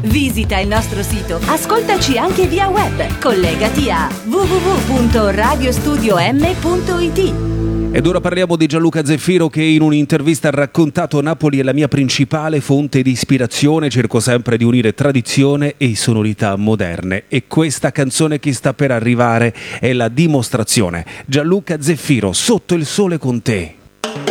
Visita il nostro sito, ascoltaci anche via web, collegati a www.radiostudiom.it. Ed ora parliamo di Gianluca Zeffiro, che in un'intervista ha raccontato: Napoli è la mia principale fonte di ispirazione, cerco sempre di unire tradizione e sonorità moderne, e questa canzone che sta per arrivare è la dimostrazione. Gianluca Zeffiro, Sotto il sole con te.